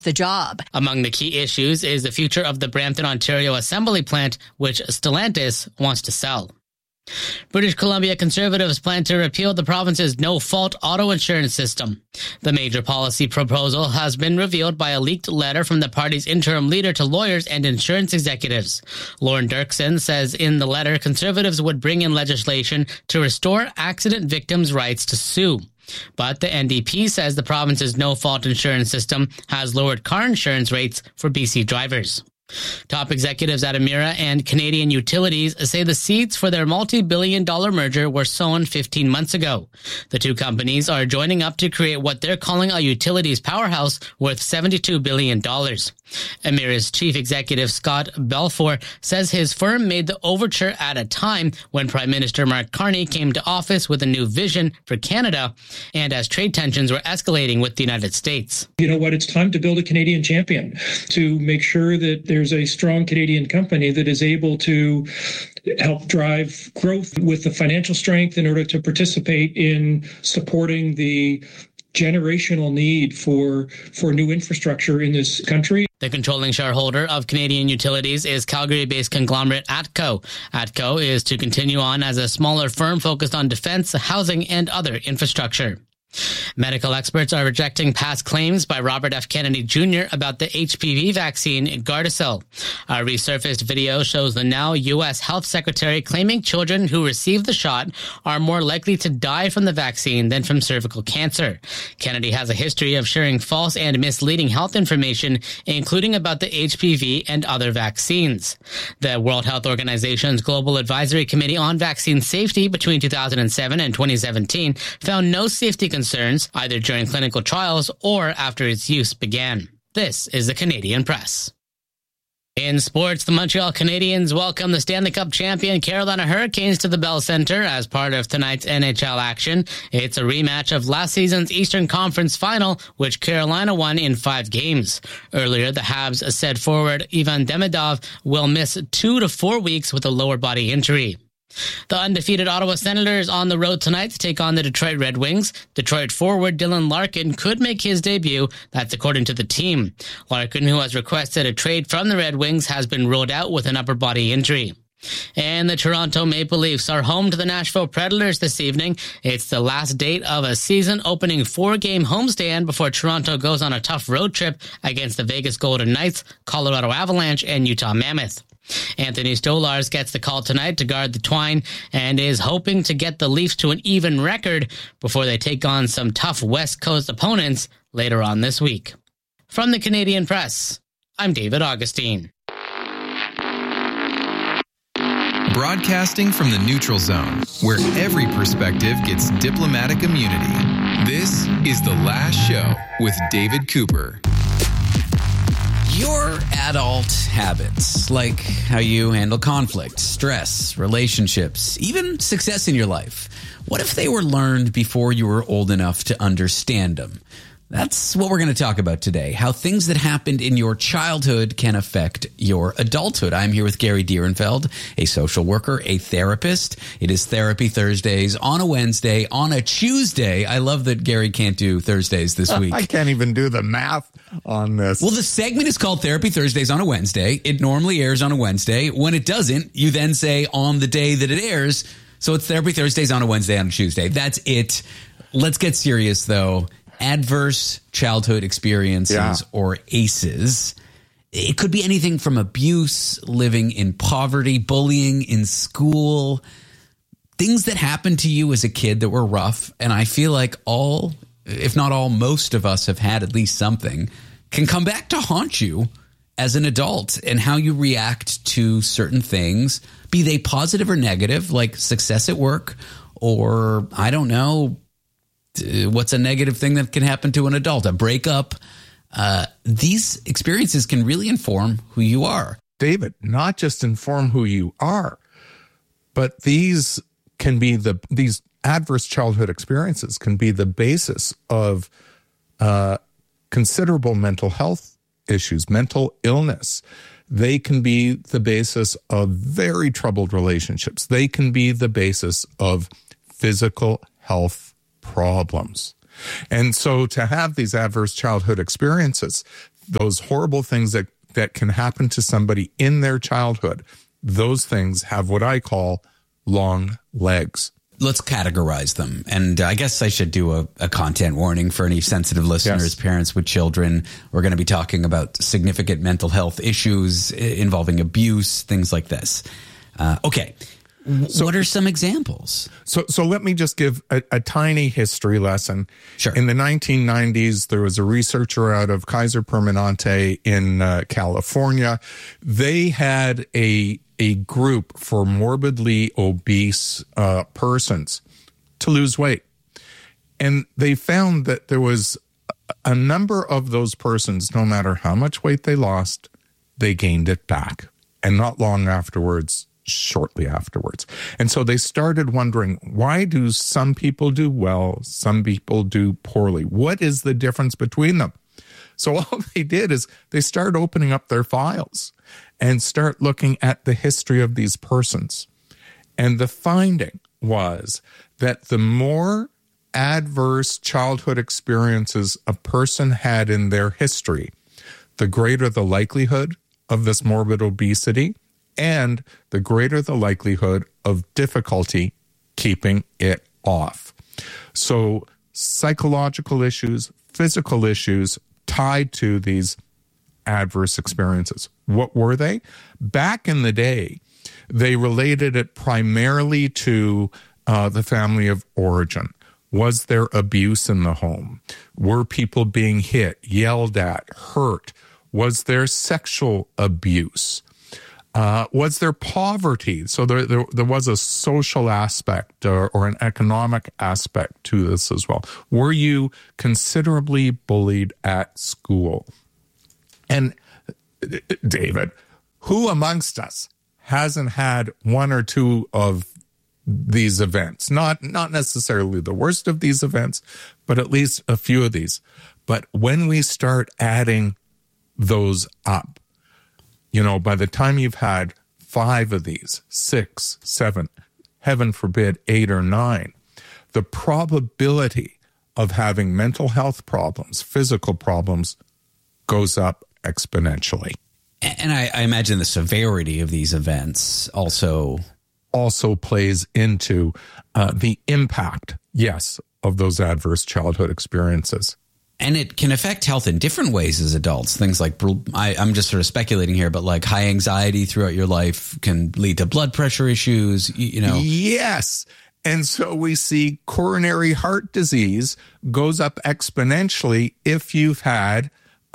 the job. Among the key issues is the future of the Brampton, Ontario assembly plant, which Stellantis wants to sell. British Columbia Conservatives plan to repeal the province's no-fault auto insurance system. The major policy proposal has been revealed by a leaked letter from the party's interim leader to lawyers and insurance executives. Lauren Dirksen says in the letter Conservatives would bring in legislation to restore accident victims' rights to sue. But the NDP says the province's no-fault insurance system has lowered car insurance rates for BC drivers. Top executives at Emera and Canadian Utilities say the seeds for their multi-billion-dollar merger were sown 15 months ago. The two companies are joining up to create what they're calling a utilities powerhouse worth $72 billion. Emera's chief executive Scott Balfour says his firm made the overture at a time when Prime Minister Mark Carney came to office with a new vision for Canada and as trade tensions were escalating with the United States. You know what? It's time to build a Canadian champion to make sure that there's a strong Canadian company that is able to help drive growth with the financial strength in order to participate in supporting the generational need for new infrastructure in this country. The controlling shareholder of Canadian Utilities is Calgary-based conglomerate ATCO. ATCO is to continue on as a smaller firm focused on defense, housing, and other infrastructure. Medical experts are rejecting past claims by Robert F. Kennedy Jr. about the HPV vaccine Gardasil. A resurfaced video shows the now U.S. Health Secretary claiming children who receive the shot are more likely to die from the vaccine than from cervical cancer. Kennedy has a history of sharing false and misleading health information, including about the HPV and other vaccines. The World Health Organization's Global Advisory Committee on Vaccine Safety between 2007 and 2017 found no safety concerns either during clinical trials or after its use began. This is the Canadian Press. In sports, the Montreal Canadiens welcome the Stanley Cup champion Carolina Hurricanes to the Bell Centre as part of tonight's NHL action. It's a rematch of last season's Eastern Conference Final, which Carolina won in 5 games. Earlier, the Habs said forward Ivan Demidov will miss 2 to 4 weeks with a lower body injury. The undefeated Ottawa Senators on the road tonight to take on the Detroit Red Wings. Detroit forward Dylan Larkin could make his debut. That's according to the team. Larkin, who has requested a trade from the Red Wings, has been ruled out with an upper body injury. And the Toronto Maple Leafs are home to the Nashville Predators this evening. It's the last date of a season-opening 4-game homestand before Toronto goes on a tough road trip against the Vegas Golden Knights, Colorado Avalanche, and Utah Mammoth. Anthony Stolarz gets the call tonight to guard the Twine and is hoping to get the Leafs to an even record before they take on some tough West Coast opponents later on this week. From the Canadian Press, I'm David Augustine. Broadcasting from the neutral zone, where every perspective gets diplomatic immunity. This is The Last Show with David Cooper. Your adult habits, like how you handle conflict, stress, relationships, even success in your life. What if they were learned before you were old enough to understand them? That's what we're going to talk about today, how things that happened in your childhood can affect your adulthood. I'm here with Gary Dierenfeld, a social worker, a therapist. It is Therapy Thursdays on a Wednesday, on a Tuesday. I love that Gary can't do Thursdays this week. I can't even do the math on this. Well, the segment is called Therapy Thursdays on a Wednesday. It normally airs on a Wednesday. When it doesn't, you then say on the day that it airs. So it's Therapy Thursdays on a Wednesday, on a Tuesday. That's it. Let's get serious, though. Adverse childhood experiences, or ACEs. It could be anything from abuse, living in poverty, bullying in school, things that happened to you as a kid that were rough. And I feel like all, if not all, most of us have had at least something, can come back to haunt you as an adult, and how you react to certain things, be they positive or negative, like success at work, or I don't know, what's a negative thing that can happen to an adult? A breakup. These experiences can really inform who you are. David, not just inform who you are, but these can be these adverse childhood experiences can be the basis of considerable mental health issues, mental illness. They can be the basis of very troubled relationships. They can be the basis of physical health problems. And so to have these adverse childhood experiences, those horrible things that can happen to somebody in their childhood, those things have what I call long legs. Let's categorize them. And I guess I should do a content warning for any sensitive listeners, Yes. parents with children. We're going to be talking about significant mental health issues involving abuse, things like this. Okay. What are some examples? So let me just give a tiny history lesson. Sure. In the 1990s, there was a researcher out of Kaiser Permanente in California. They had a group for morbidly obese persons to lose weight. And they found that there was a number of those persons, no matter how much weight they lost, they gained it back. And not long afterwards, shortly afterwards. And so they started wondering, why do some people do well, some people do poorly? What is the difference between them? So all they did is they started opening up their files and start looking at the history of these persons. And the finding was that the more adverse childhood experiences a person had in their history, the greater the likelihood of this morbid obesity, and the greater the likelihood of difficulty keeping it off. So psychological issues, physical issues tied to these adverse experiences. What were they? Back in the day, they related it primarily to the family of origin. Was there abuse in the home? Were people being hit, yelled at, hurt? Was there sexual abuse? Was there poverty? So there was a social aspect or an economic aspect to this as well. Were you considerably bullied at school? And David, who amongst us hasn't had one or two of these events? Not necessarily the worst of these events, but at least a few of these. But when we start adding those up, you know, by the time you've had 5 of these, 6, 7, heaven forbid, 8 or 9, the probability of having mental health problems, physical problems, goes up exponentially. And I imagine the severity of these events also plays into the impact, yes, of those adverse childhood experiences. And it can affect health in different ways as adults. Things like, I'm just sort of speculating here, but like high anxiety throughout your life can lead to blood pressure issues, you know. Yes. And so we see coronary heart disease goes up exponentially if you've had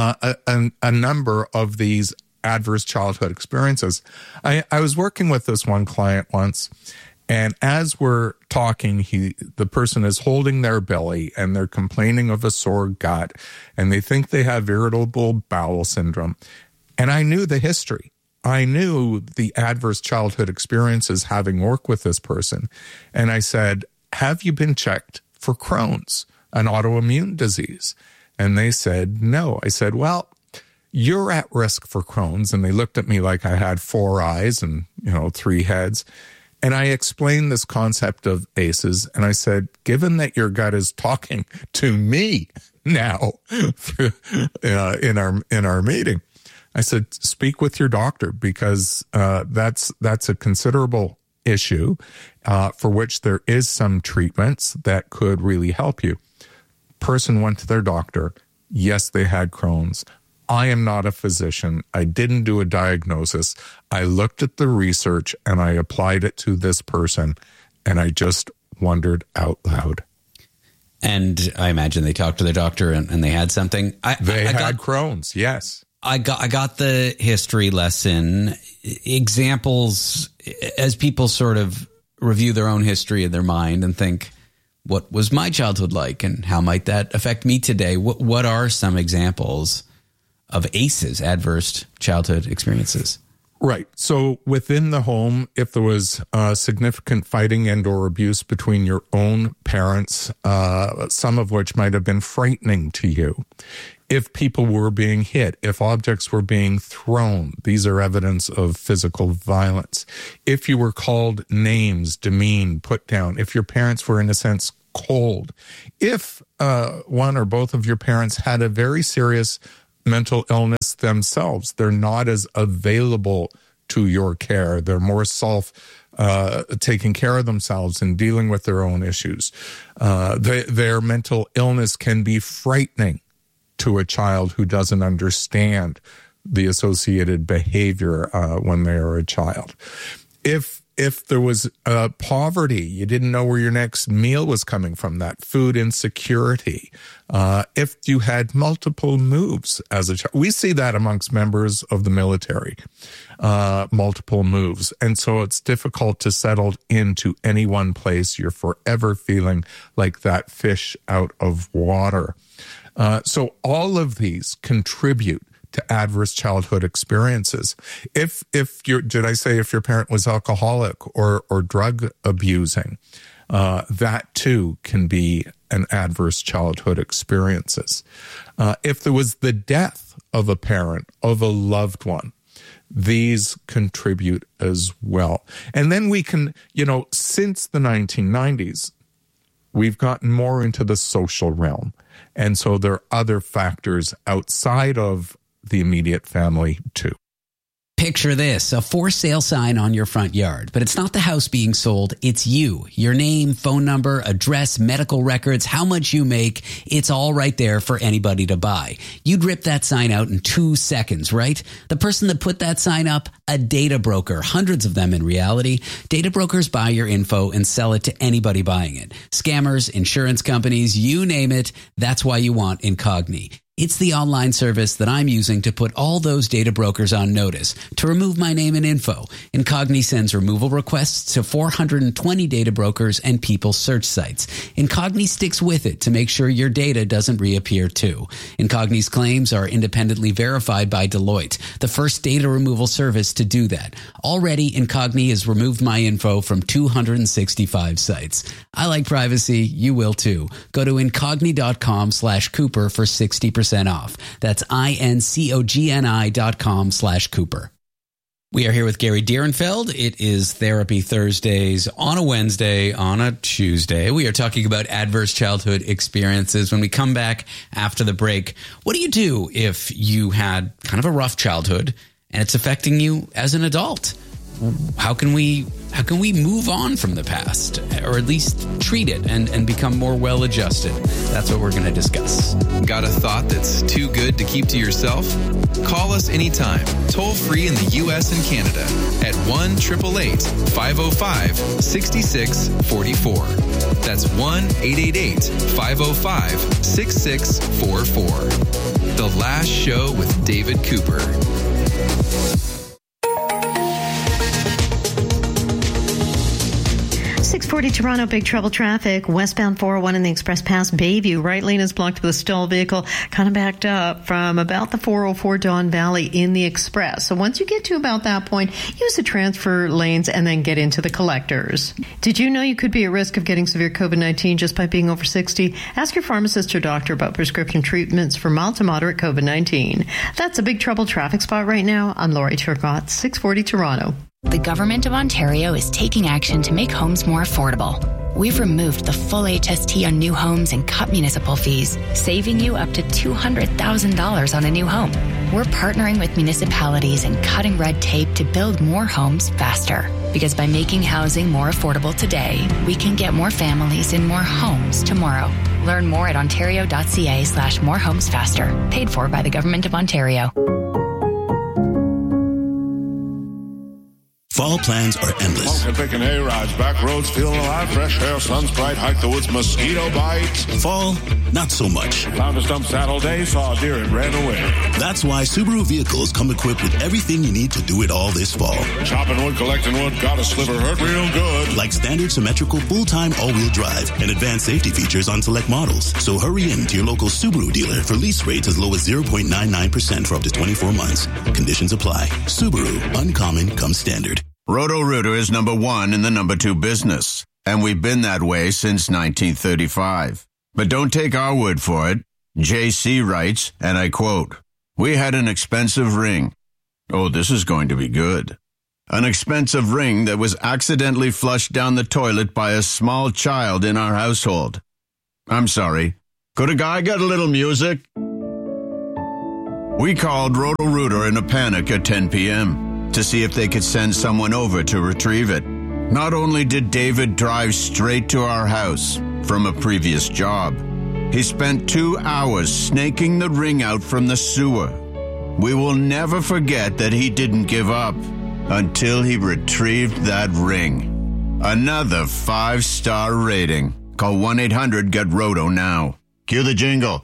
a number of these adverse childhood experiences. I was working with this one client once, and as we're talking, the person is holding their belly and they're complaining of a sore gut and they think they have irritable bowel syndrome. And I knew the history. I knew the adverse childhood experiences having worked with this person. And I said, have you been checked for Crohn's, an autoimmune disease? And they said, no. I said, well, you're at risk for Crohn's. And they looked at me like I had 4 eyes and, 3 heads. And I explained this concept of ACEs, and I said, given that your gut is talking to me now in our meeting, I said, speak with your doctor, because that's a considerable issue for which there is some treatments that could really help you. Person went to their doctor. Yes, they had Crohn's. I am not a physician. I didn't do a diagnosis. I looked at the research and I applied it to this person, and I just wondered out loud. And I imagine they talked to their doctor and they had something. They had Crohn's, yes. I got the history lesson. Examples as people sort of review their own history in their mind and think, what was my childhood like and how might that affect me today? What are some examples of ACEs, adverse childhood experiences? Right. So within the home, if there was significant fighting and or abuse between your own parents, some of which might have been frightening to you, if people were being hit, if objects were being thrown, these are evidence of physical violence. If you were called names, demeaned, put down, if your parents were in a sense cold, if one or both of your parents had a very serious mental illness themselves. They're not as available to your care. They're more taking care of themselves and dealing with their own issues. Their mental illness can be frightening to a child who doesn't understand the associated behavior when they are a child. If there was poverty, you didn't know where your next meal was coming from, that food insecurity. If you had multiple moves as a child, we see that amongst members of the military, multiple moves. And so it's difficult to settle into any one place. You're forever feeling like that fish out of water. So all of these contribute to adverse childhood experiences. If your parent was alcoholic or drug abusing, that too can be an adverse childhood experiences. If there was the death of a parent, of a loved one, these contribute as well. And then we can, since the 1990s, we've gotten more into the social realm. And so there are other factors outside of the immediate family too. Picture this, a for sale sign on your front yard, but it's not the house being sold, it's you. Your name, phone number, address, medical records, how much you make, it's all right there for anybody to buy. You'd rip that sign out in 2 seconds, right? The person that put that sign up, a data broker, hundreds of them in reality. Data brokers buy your info and sell it to anybody buying it. Scammers, insurance companies, you name it, that's why you want Incogni. It's the online service that I'm using to put all those data brokers on notice to remove my name and info. Incogni sends removal requests to 420 data brokers and people search sites. Incogni sticks with it to make sure your data doesn't reappear too. Incogni's claims are independently verified by Deloitte, the first data removal service to do that. Already, Incogni has removed my info from 265 sites. I like privacy. You will too. Go to incogni.com/Cooper for 60% off. That's incogni.com/Cooper. We are here with Gary Dierenfeld. It is Therapy Thursdays on a Wednesday, on a Tuesday. We are talking about adverse childhood experiences. When we come back after the break, what do you do if you had kind of a rough childhood and it's affecting you as an adult? How can we move on from the past, or at least treat it and become more well-adjusted? That's what we're going to discuss. Got a thought that's too good to keep to yourself? Call us anytime, toll free in the U.S. and Canada at 1-888-505-6644. That's 1-888-505-6644. The Last Show with David Cooper. 640 Toronto, big trouble traffic. Westbound 401 in the Express Pass Bayview. Right lane is blocked with a stalled vehicle, kind of backed up from about the 404 Don Valley in the Express. So once you get to about that point, use the transfer lanes and then get into the collectors. Did you know you could be at risk of getting severe COVID-19 just by being over 60? Ask your pharmacist or doctor about prescription treatments for mild to moderate COVID-19. That's a big trouble traffic spot right now. I'm Lori Turcott, 640 Toronto. The Government of Ontario is taking action to make homes more affordable. We've removed the full HST on new homes and cut municipal fees, saving you up to $200,000 on a new home. We're partnering with municipalities and cutting red tape to build more homes faster. Because by making housing more affordable today, we can get more families in more homes tomorrow. Learn more at ontario.ca/morehomesfaster. Paid for by the Government of Ontario. Fall plans are endless. Smoking, picking hay-rides, back roads, feeling alive, fresh air, sun's bright, hike the woods, mosquito bites. Fall, not so much. Found a stump saddle day, saw a deer and ran away. That's why Subaru vehicles come equipped with everything you need to do it all this fall. Chopping wood, collecting wood, got a sliver, hurt real good. Like standard symmetrical full-time all-wheel drive and advanced safety features on select models. So hurry in to your local Subaru dealer for lease rates as low as 0.99% for up to 24 months. Conditions apply. Subaru, uncommon comes standard. Roto-Rooter is number one in the number two business, and we've been that way since 1935. But don't take our word for it. JC writes, and I quote, "We had an expensive ring. Oh, this is going to be good. An expensive ring that was accidentally flushed down the toilet by a small child in our household. I'm sorry. Could a guy get a little music?" We called Roto-Rooter in a panic at 10 p.m. to see if they could send someone over to retrieve it. Not only did David drive straight to our house from a previous job, he spent 2 hours snaking the ring out from the sewer. We will never forget that he didn't give up until he retrieved that ring. Another 5-star rating. Call 1-800-GET-ROTO now. Cue the jingle.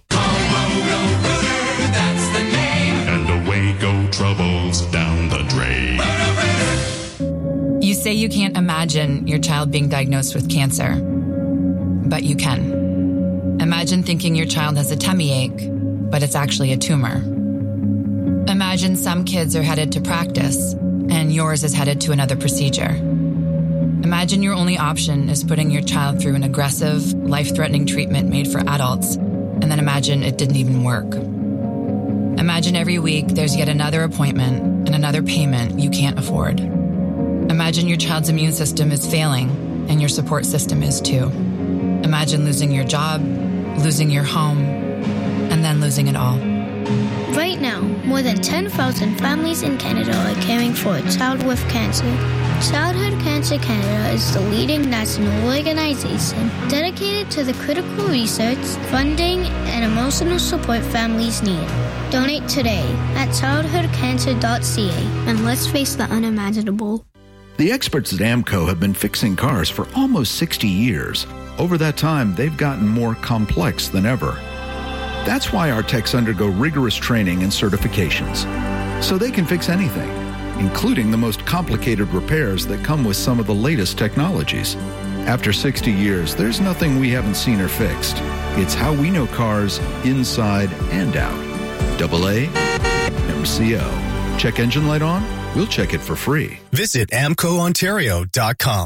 And away go troubles down the drain. You say you can't imagine your child being diagnosed with cancer, but you can. Imagine thinking your child has a tummy ache, but it's actually a tumor. Imagine some kids are headed to practice, and yours is headed to another procedure. Imagine your only option is putting your child through an aggressive, life-threatening treatment made for adults, and then imagine it didn't even work. Imagine every week there's yet another appointment and another payment you can't afford. Imagine your child's immune system is failing, and your support system is too. Imagine losing your job, losing your home, and then losing it all. Right now, more than 10,000 families in Canada are caring for a child with cancer. Childhood Cancer Canada is the leading national organization dedicated to the critical research, funding, and emotional support families need. Donate today at childhoodcancer.ca and let's face the unimaginable. The experts at AMCO have been fixing cars for almost 60 years. Over that time, they've gotten more complex than ever. That's why our techs undergo rigorous training and certifications, so they can fix anything, including the most complicated repairs that come with some of the latest technologies. After 60 years, there's nothing we haven't seen or fixed. It's how we know cars inside and out. AA MCO. Check engine light on? We'll check it for free. Visit AmcoOntario.com.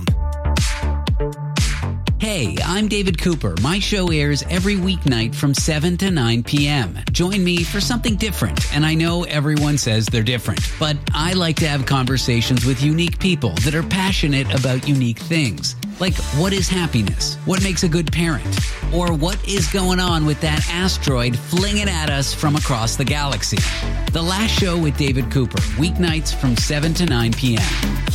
Hey, I'm David Cooper. My show airs every weeknight from 7 to 9 p.m. Join me for something different. And I know everyone says they're different, but I like to have conversations with unique people that are passionate about unique things. Like, what is happiness? What makes a good parent? Or what is going on with that asteroid flinging at us from across the galaxy? The Last Show with David Cooper, weeknights from 7 to 9 p.m.